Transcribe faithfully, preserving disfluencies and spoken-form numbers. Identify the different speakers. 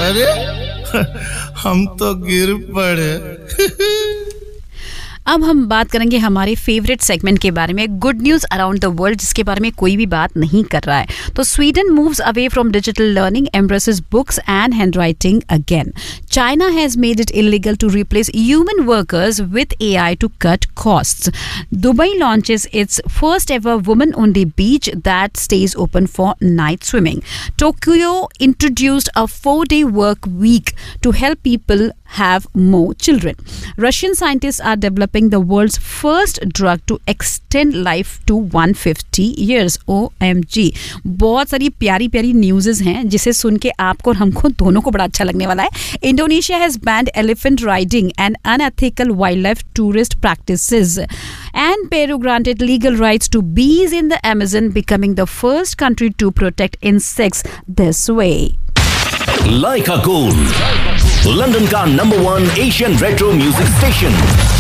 Speaker 1: अरे हम तो गिर पड़े।
Speaker 2: अब हम बात करेंगे हमारे फेवरेट सेगमेंट के बारे में, good news around the world, जिसके बारे में कोई भी बात नहीं कर रहा है। तो Sweden moves away from digital learning, embraces books and handwriting again. China has made it illegal to replace human workers with A I to cut costs. Dubai launches its first ever woman-only beach that stays open for night swimming. Tokyo introduced a four-day work week to help people have more children. Russian scientists are developing the world's first drug to extend life to one hundred fifty years. O M G. बहुत सारी प्यारी प्यारी news हैं जिसे सुन के आपको और हमको दोनों को बड़ा अच्छा लगने वाला है। Indonesia has banned elephant riding and unethical wildlife tourist practices. And Peru granted legal rights to bees in the Amazon, becoming the first country to protect insects this way.
Speaker 3: Laika Gold, London का number one Asian retro music station.